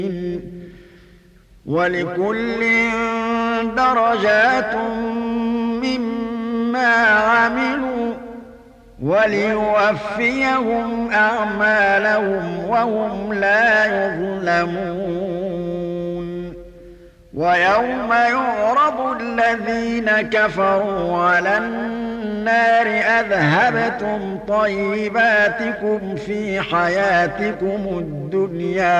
وَلِكُلٍّ دَرَجَاتٌ مِّمَّا عَمِلُوا وَلِيُوَفِّيَهُمْ أَعْمَالَهُمْ وَهُمْ لَا يُظْلَمُونَ وَيَوْمَ يُعْرَضُ الَّذِينَ كَفَرُوا عَلَى النَّارِ أَذْهَبْتُمْ طَيِّبَاتِكُمْ فِي حَيَاتِكُمُ الدُّنْيَا